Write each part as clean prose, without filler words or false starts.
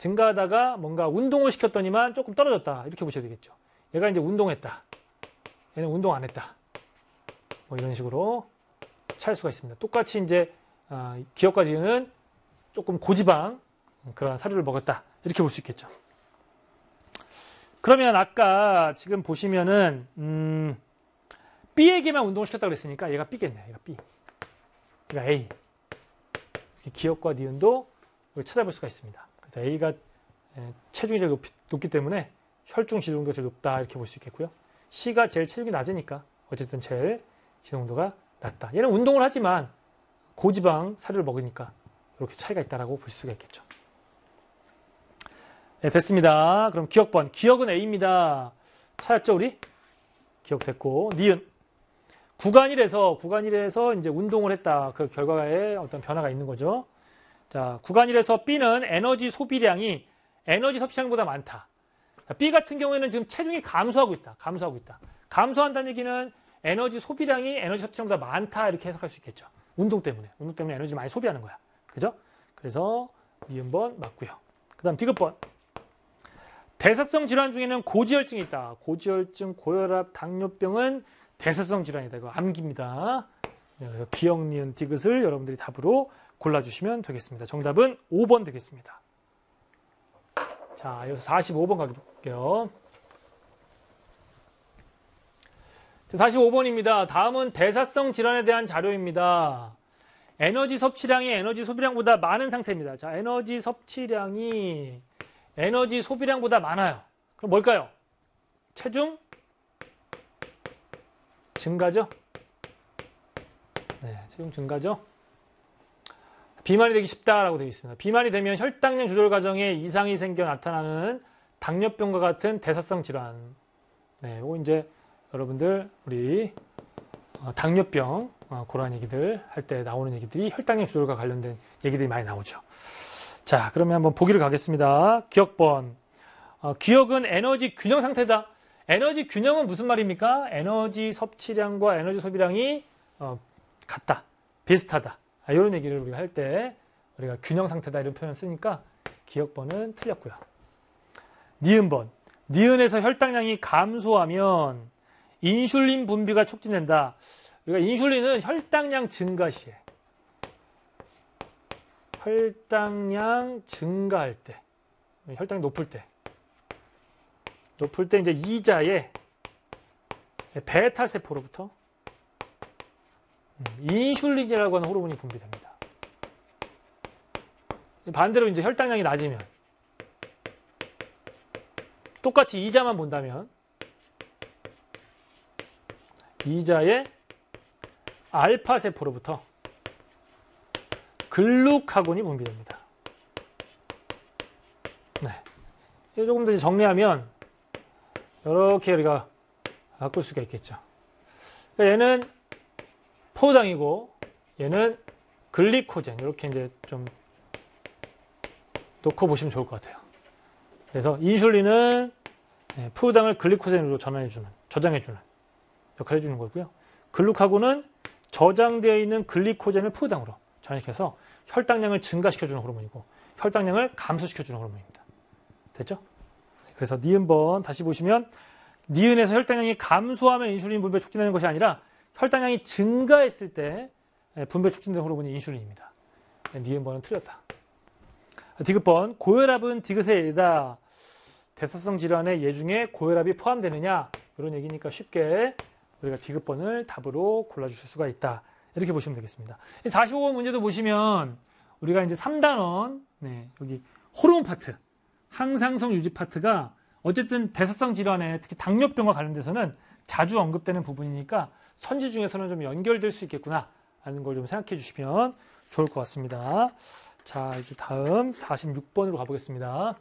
증가하다가 뭔가 운동을 시켰더니만 조금 떨어졌다. 이렇게 보셔야 되겠죠. 얘가 이제 운동했다. 얘는 운동 안 했다. 뭐 이런 식으로 찾을 수가 있습니다. 똑같이 이제 기억과 니은은 조금 고지방 그런 사료를 먹었다. 이렇게 볼 수 있겠죠. 그러면 아까 지금 보시면은 B에게만 운동을 시켰다고 그랬으니까 얘가 B겠네. 얘가 B. 얘가 A. 기억과 니은도 찾아볼 수가 있습니다. 그래서 A가 체중이 제일 높기 때문에 혈중 지농도가 제일 높다 이렇게 볼 수 있겠고요. C가 제일 체중이 낮으니까 어쨌든 제일 지농도가 낮다. 얘는 운동을 하지만 고지방 사료를 먹으니까 이렇게 차이가 있다라고 볼 수가 있겠죠. 네, 됐습니다. 그럼 기억번. 기억은 A입니다. 찾았죠, 우리? 기억됐고. 니은. 구간일에서 이제 운동을 했다. 그 결과에 어떤 변화가 있는 거죠. 자, 구간일에서 B는 에너지 소비량이 에너지 섭취량보다 많다. 자, B 같은 경우에는 지금 체중이 감소하고 있다. 감소한다는 얘기는 에너지 소비량이 에너지 섭취량보다 많다. 이렇게 해석할 수 있겠죠. 운동 때문에 에너지 많이 소비하는 거야. 그죠? 그래서 니은번 맞고요. 그 다음 디귿번. 대사성 질환 중에는 고지혈증이 있다. 고지혈증, 고혈압, 당뇨병은 대사성 질환이다. 이거 암기입니다. 그래서 기억, 니은, 디귿을 여러분들이 답으로 골라주시면 되겠습니다. 정답은 5번 되겠습니다. 자, 여기서 45번 가볼게요. 45번입니다. 다음은 대사성 질환에 대한 자료입니다. 에너지 섭취량이 에너지 소비량보다 많은 상태입니다. 자, 에너지 섭취량이 에너지 소비량보다 많아요. 그럼 뭘까요? 체중 증가죠? 네, 체중 증가죠? 비만이 되기 쉽다라고 되어 있습니다. 비만이 되면 혈당량 조절 과정에 이상이 생겨 나타나는 당뇨병과 같은 대사성 질환. 네, 요거 이제 여러분들 우리 당뇨병 그런 얘기들 할 때 나오는 얘기들이 혈당량 조절과 관련된 얘기들이 많이 나오죠. 자, 그러면 한번 보기를 가겠습니다. 기억번. 기억은 에너지 균형 상태다. 에너지 균형은 무슨 말입니까? 에너지 섭취량과 에너지 소비량이 같다. 비슷하다. 이런 얘기를 우리가 할 때 우리가 균형 상태다 이런 표현을 쓰니까 기억번은 틀렸고요. 니은번. 니은에서 혈당량이 감소하면 인슐린 분비가 촉진된다. 우리가 인슐린은 혈당량 증가 시에 혈당량 증가할 때, 혈당이 높을 때 이제 이자에 베타 세포로부터 인슐린이라고 하는 호르몬이 분비됩니다. 반대로 이제 혈당량이 낮으면 똑같이 이자만 본다면 이자의 알파 세포로부터 글루카곤이 분비됩니다. 네. 조금 더 정리하면 이렇게 우리가 바꿀 수가 있겠죠. 그러니까 얘는 포당이고 얘는 글리코젠 이렇게 이제 좀 놓고 보시면 좋을 것 같아요. 그래서 인슐린은 포당을 글리코젠으로 저장해주는 역할을 해주는 거고요. 글루카곤은 저장되어 있는 글리코젠을 포당으로 전환시켜서 혈당량을 증가시켜주는 호르몬이고 혈당량을 감소시켜주는 호르몬입니다. 됐죠? 그래서 니은번 다시 보시면 니은에서 혈당량이 감소하면 인슐린 분배 촉진되는 것이 아니라 혈당량이 증가했을 때 분배 촉진되는 호르몬이 인슐린입니다. 니은번은 틀렸다. 디귿번. 고혈압은 디귿의 예다. 대사성 질환의 예 중에 고혈압이 포함되느냐 이런 얘기니까 쉽게 우리가 디귿번을 답으로 골라주실 수가 있다. 이렇게 보시면 되겠습니다. 45번 문제도 보시면 우리가 이제 3단원 여기 호르몬 파트, 항상성 유지 파트가 어쨌든 대사성 질환에 특히 당뇨병과 관련돼서는 자주 언급되는 부분이니까 선지 중에서는 좀 연결될 수 있겠구나 하는 걸 좀 생각해 주시면 좋을 것 같습니다. 자, 이제 다음 46번으로 가보겠습니다.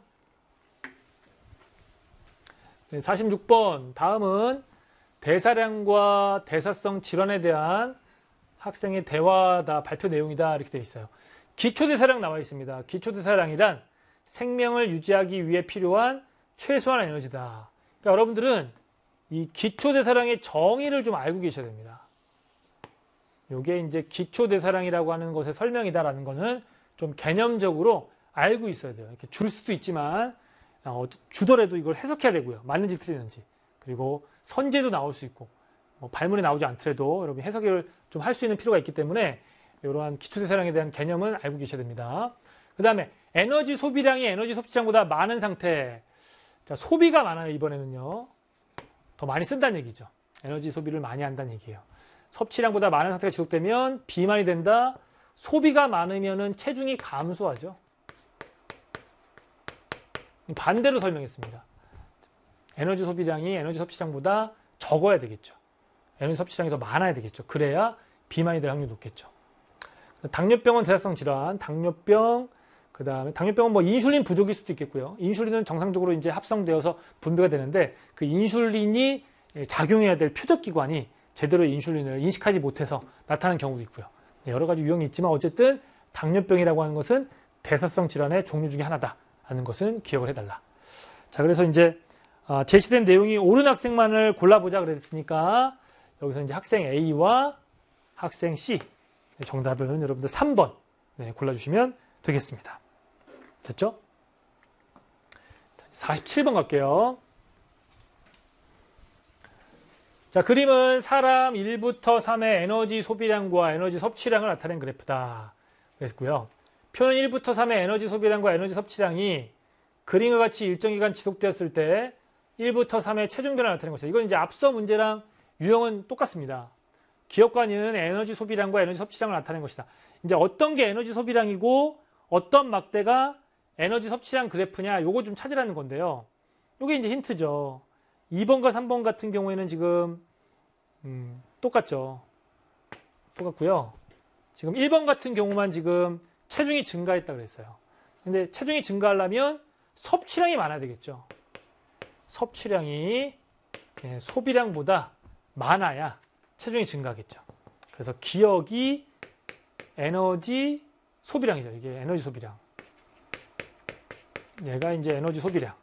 46번. 다음은 대사량과 대사성 질환에 대한 학생의 대화다, 발표 내용이다 이렇게 되어 있어요. 기초대사량 나와 있습니다. 기초대사량이란 생명을 유지하기 위해 필요한 최소한 에너지다. 그러니까 여러분들은 이 기초대사량의 정의를 좀 알고 계셔야 됩니다. 이게 이제 기초대사량이라고 하는 것의 설명이다라는 거는 좀 개념적으로 알고 있어야 돼요. 이렇게 줄 수도 있지만 주더라도 이걸 해석해야 되고요. 맞는지 틀리는지. 그리고 선제도 나올 수 있고 발문에 나오지 않더라도 여러분 해석을 좀 할 수 있는 필요가 있기 때문에 이러한 기초대사량에 대한 개념은 알고 계셔야 됩니다. 그 다음에 에너지 소비량이 에너지 섭취량보다 많은 상태. 자, 소비가 많아요. 이번에는요. 더 많이 쓴다는 얘기죠. 에너지 소비를 많이 한다는 얘기예요. 섭취량보다 많은 상태가 지속되면 비만이 된다. 소비가 많으면 체중이 감소하죠. 반대로 설명했습니다. 에너지 소비량이 에너지 섭취량보다 적어야 되겠죠. 에너지 섭취량이 더 많아야 되겠죠. 그래야 비만이 될 확률이 높겠죠. 당뇨병은 대사성 질환, 당뇨병, 그 다음에 당뇨병은 뭐 인슐린 부족일 수도 있겠고요. 인슐린은 정상적으로 이제 합성되어서 분비가 되는데 그 인슐린이 작용해야 될 표적기관이 제대로 인슐린을 인식하지 못해서 나타나는 경우도 있고요. 여러 가지 유형이 있지만 어쨌든 당뇨병이라고 하는 것은 대사성 질환의 종류 중에 하나다라는 것은 기억을 해달라. 자, 그래서 이제 제시된 내용이 옳은 학생만을 골라보자 그랬으니까 여기서 이제 학생 A와 학생 C 정답은 여러분들 3번 골라주시면 되겠습니다. 됐죠? 47번 갈게요. 자, 그림은 사람 1부터 3의 에너지 소비량과 에너지 섭취량을 나타낸 그래프다. 그랬고요. 표는 1부터 3의 에너지 소비량과 에너지 섭취량이 그림과 같이 일정 기간 지속되었을 때 1부터 3의 체중 변화를 나타낸 것이다. 이건 이제 앞서 문제랑 유형은 똑같습니다. 기억관은 에너지 소비량과 에너지 섭취량을 나타낸 것이다. 이제 어떤 게 에너지 소비량이고 어떤 막대가 에너지 섭취량 그래프냐, 요거 좀 찾으라는 건데요. 요게 이제 힌트죠. 2번과 3번 같은 경우에는 지금 똑같죠. 똑같고요. 지금 1번 같은 경우만 지금 체중이 증가했다 그랬어요. 근데 체중이 증가하려면 섭취량이 많아야 되겠죠. 섭취량이 소비량보다 많아야 체중이 증가하겠죠. 그래서 기억이 에너지 소비량이죠. 이게 에너지 소비량. 얘가 이제 에너지 소비량.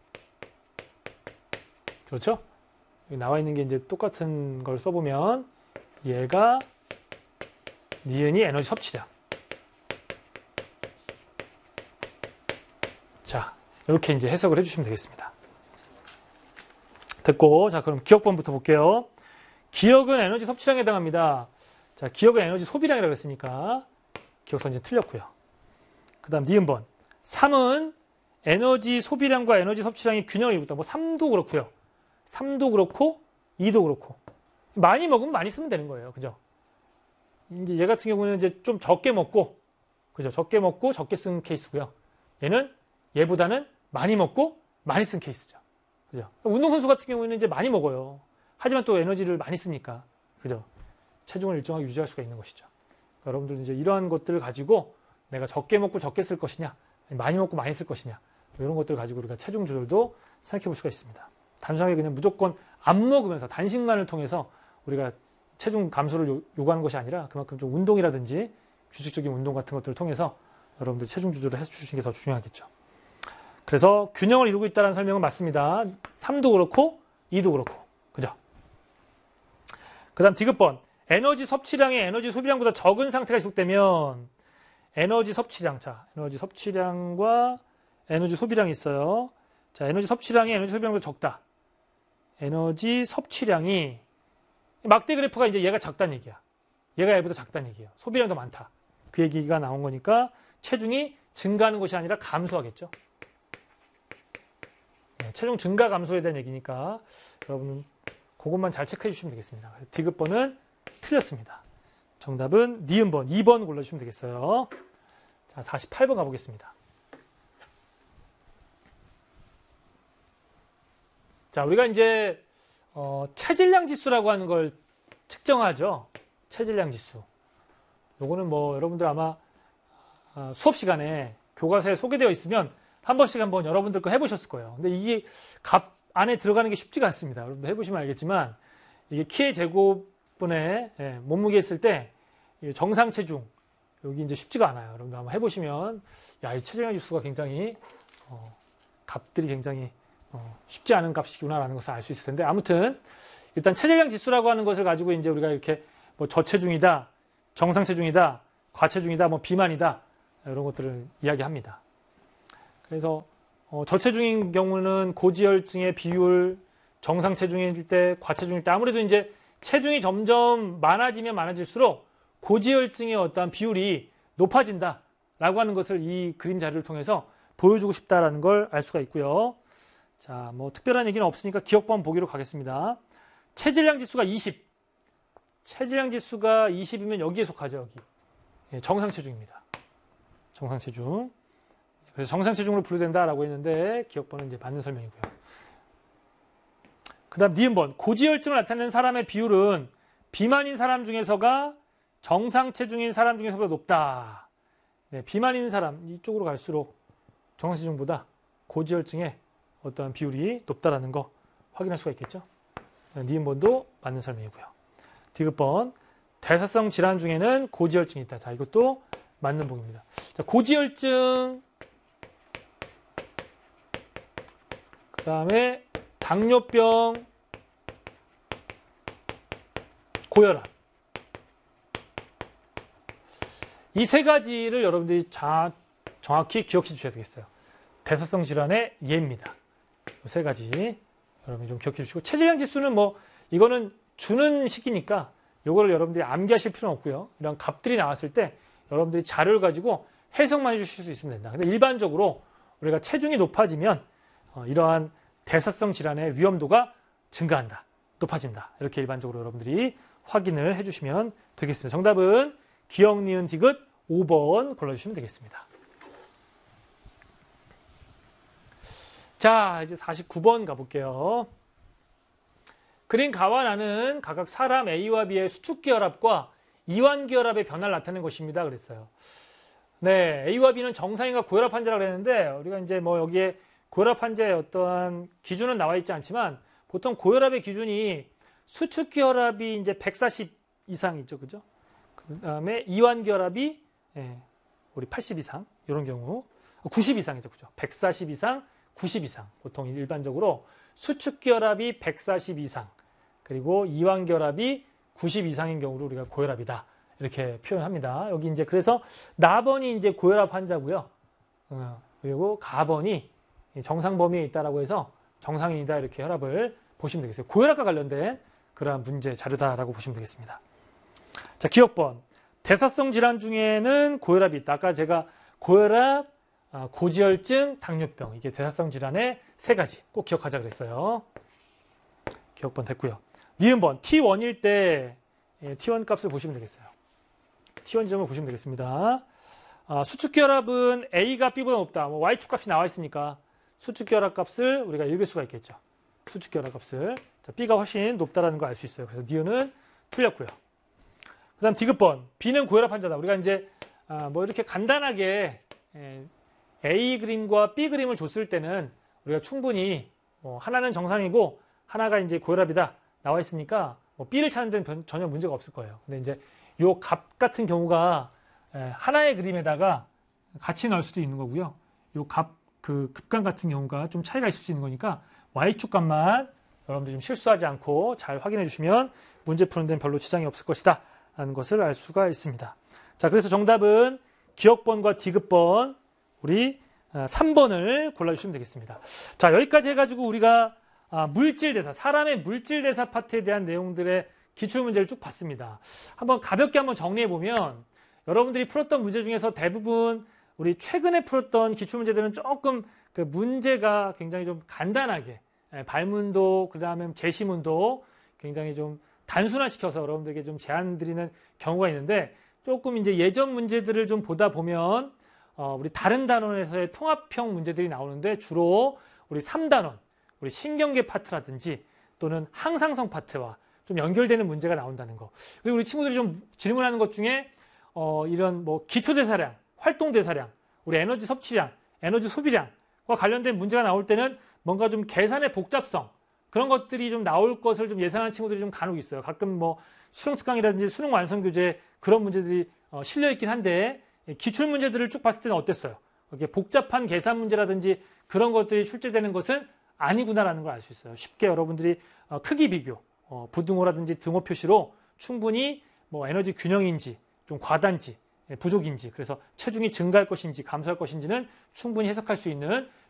그렇죠? 여기 나와 있는 게 이제 똑같은 걸 써보면 얘가 니은이 에너지 섭취량. 자, 이렇게 이제 해석을 해주시면 되겠습니다. 됐고, 자, 그럼 기억번부터 볼게요. 기억은 에너지 섭취량에 해당합니다. 자, 기억은 에너지 소비량이라고 했으니까 기억선 이제 틀렸고요. 그 다음 니은번. 3은 에너지 소비량과 에너지 섭취량이 균형을 이루다. 뭐 3도 그렇고요. 3도 그렇고 2도 그렇고. 많이 먹으면 많이 쓰면 되는 거예요. 그죠? 이제 얘 같은 경우는 이제 좀 적게 먹고, 그죠? 적게 먹고 적게 쓴 케이스고요. 얘는 얘보다는 많이 먹고 많이 쓴 케이스죠. 그죠? 운동선수 같은 경우에는 이제 많이 먹어요. 하지만 또 에너지를 많이 쓰니까. 그죠? 체중을 일정하게 유지할 수가 있는 것이죠. 그러니까 여러분들 이제 이러한 것들을 가지고 내가 적게 먹고 적게 쓸 것이냐, 많이 먹고 많이 쓸 것이냐, 이런 것들을 가지고 우리가 체중 조절도 생각해 볼 수가 있습니다. 단순하게 그냥 무조건 안 먹으면서 단식만을 통해서 우리가 체중 감소를 요구하는 것이 아니라 그만큼 좀 운동이라든지 규칙적인 운동 같은 것들을 통해서 여러분들 체중 조절을 해주시는 게 더 중요하겠죠. 그래서 균형을 이루고 있다는 설명은 맞습니다. 3도 그렇고 2도 그렇고. 그죠? 그 다음 디귿번. 에너지 섭취량이 에너지 소비량보다 적은 상태가 지속되면 에너지 섭취량. 자, 에너지 섭취량과 에너지 소비량이 있어요. 자, 에너지 섭취량이 에너지 소비량보다 적다. 에너지 섭취량이 막대 그래프가 이제 얘가 작다는 얘기야. 얘가 얘보다 작다는 얘기예요. 소비량이 더 많다. 그 얘기가 나온 거니까 체중이 증가하는 것이 아니라 감소하겠죠. 네, 체중 증가 감소에 대한 얘기니까 여러분 그것만 잘 체크해 주시면 되겠습니다. 디귿번은 틀렸습니다. 정답은 니은번 2번 골라주시면 되겠어요. 자, 48번 가보겠습니다. 자, 우리가 이제 체질량 지수라고 하는 걸 측정하죠. 체질량 지수. 요거는 뭐 여러분들 아마 수업 시간에 교과서에 소개되어 있으면 한 번씩 한번 여러분들 거 해보셨을 거예요. 근데 이게 값 안에 들어가는 게 쉽지가 않습니다. 여러분들 해보시면 알겠지만 이게 키의 제곱분의 몸무게 했을 때 정상 체중 여기 이제 쉽지가 않아요. 여러분들 한번 해보시면 야, 이 체질량 지수가 굉장히 값들이 굉장히 쉽지 않은 값이구나라는 것을 알 수 있을 텐데 아무튼 일단 체질량 지수라고 하는 것을 가지고 이제 우리가 이렇게 뭐 저체중이다, 정상 체중이다, 과체중이다, 뭐 비만이다 이런 것들을 이야기합니다. 그래서 저체중인 경우는 고지혈증의 비율, 정상 체중일 때, 과체중일 때 아무래도 이제 체중이 점점 많아지면 많아질수록 고지혈증의 어떠한 비율이 높아진다라고 하는 것을 이 그림 자료를 통해서 보여주고 싶다라는 걸 알 수가 있고요. 자, 뭐 특별한 얘기는 없으니까 기억번 보기로 가겠습니다. 체질량 지수가 20. 체질량 지수가 20이면 여기에 속하죠, 여기. 예, 정상 체중입니다. 정상 체중. 그래서 정상 체중으로 분류된다라고 했는데 기억번은 이제 맞는 설명이고요. 그다음 니은번 고지혈증을 나타내는 사람의 비율은 비만인 사람 중에서가 정상 체중인 사람 중에서보다 높다. 네, 비만인 사람 이쪽으로 갈수록 정상 체중보다 고지혈증의 어떠한 비율이 높다라는 거 확인할 수가 있겠죠. 니은번도 맞는 설명이고요. 디귿번 대사성 질환 중에는 고지혈증이 있다. 자, 이것도 맞는 보기입니다. 자, 고지혈증, 그 다음에 당뇨병, 고혈압. 이 세 가지를 여러분들이 정확히 기억해 주셔야 되겠어요. 대사성 질환의 예입니다. 이 세 가지 여러분이 좀 기억해 주시고, 체질량 지수는 뭐 이거는 주는 식이니까 이거를 여러분들이 암기하실 필요는 없고요. 이런 값들이 나왔을 때 여러분들이 자료를 가지고 해석만 해주실 수 있으면 된다. 근데 일반적으로 우리가 체중이 높아지면 이러한 대사성 질환의 위험도가 증가한다, 높아진다. 이렇게 일반적으로 여러분들이 확인을 해주시면 되겠습니다. 정답은 기억, 니은, 디귿 5번 골라주시면 되겠습니다. 자, 이제 49번 가볼게요. 그린 가와 나는 각각 사람 A와 B의 수축기혈압과 이완기혈압의 변화를 나타낸 것입니다. 그랬어요. 네, A와 B는 정상인과 고혈압 환자라고 그랬는데, 우리가 이제 뭐 여기에 고혈압 환자의 어떠한 기준은 나와 있지 않지만, 보통 고혈압의 기준이 수축기혈압이 이제 140 이상이죠. 그죠? 그 다음에 이완기혈압이 우리 80 이상, 이런 경우, 90 이상이죠. 그죠? 140 이상, 90 이상. 보통 일반적으로 수축기혈압이 140 이상, 그리고 이완기혈압이 90 이상인 경우로 우리가 고혈압이다. 이렇게 표현합니다. 여기 이제 그래서 나번이 이제 고혈압 환자고요. 그리고 가번이 정상 범위에 있다라고 해서 정상인이다. 이렇게 혈압을 보시면 되겠어요. 고혈압과 관련된 그러한 문제 자료다라고 보시면 되겠습니다. 자, 기억번. 대사성 질환 중에는 고혈압이 있다. 아까 제가 고혈압, 고지혈증, 당뇨병. 이게 대사성 질환의 세 가지. 꼭 기억하자 그랬어요. 기억번 됐고요. 니은번. T1일 때 T1 값을 보시면 되겠어요. T1 지점을 보시면 되겠습니다. 수축기혈압은 A가 B보다 높다. 뭐 Y축 값이 나와 있으니까 수축기혈압 값을 우리가 읽을 수가 있겠죠. 수축기혈압 값을. 자, B가 훨씬 높다라는 걸 알 수 있어요. 그래서 니은은 틀렸고요. 그 다음 디귿번. B는 고혈압 환자다. 우리가 이제 뭐 이렇게 간단하게 A 그림과 B 그림을 줬을 때는 우리가 충분히 하나는 정상이고 하나가 이제 고혈압이다 나와 있으니까 B를 찾는 데는 전혀 문제가 없을 거예요. 근데 이제 요 값 같은 경우가 하나의 그림에다가 같이 나올 수도 있는 거고요. 요 값, 그 급간 같은 경우가 좀 차이가 있을 수 있는 거니까 Y축 값만 여러분들 좀 실수하지 않고 잘 확인해 주시면 문제 푸는 데는 별로 지장이 없을 것이다 라는 것을 알 수가 있습니다. 자, 그래서 정답은 기억번과 디귿번 우리 3번을 골라주시면 되겠습니다. 자, 여기까지 해가지고 우리가 물질대사, 사람의 물질대사 파트에 대한 내용들의 기출문제를 쭉 봤습니다. 한번 가볍게 한번 정리해보면 여러분들이 풀었던 문제 중에서 대부분 우리 최근에 풀었던 기출문제들은 조금 그 문제가 굉장히 좀 간단하게 발문도 그 다음에 제시문도 굉장히 좀 단순화시켜서 여러분들에게 좀 제안 드리는 경우가 있는데 조금 이제 예전 문제들을 좀 보다 보면 우리 다른 단원에서의 통합형 문제들이 나오는데 주로 우리 3단원, 우리 신경계 파트라든지 또는 항상성 파트와 좀 연결되는 문제가 나온다는 거. 그리고 우리 친구들이 좀 질문하는 것 중에 이런 뭐 기초대사량, 활동대사량, 우리 에너지 섭취량, 에너지 소비량과 관련된 문제가 나올 때는 뭔가 좀 계산의 복잡성 그런 것들이 좀 나올 것을 좀 예상하는 친구들이 좀 간혹 있어요. 가끔 뭐 수능 특강이라든지 수능 완성 교재 그런 문제들이 실려 있긴 한데 기출 문제들을 쭉 봤을 때는 어땠어요? 이렇게 복잡한 계산 문제라든지 그런 것들이 출제되는 것은 아니구나라는 걸 알 수 있어요. 쉽게 여러분들이 크기 비교, 부등호라든지 등호 표시로 충분히 뭐 에너지 균형인지 좀 과단지 부족인지, 그래서 체중이 증가할 것인지 감소할 것인지는 충분히 해석할 수 있는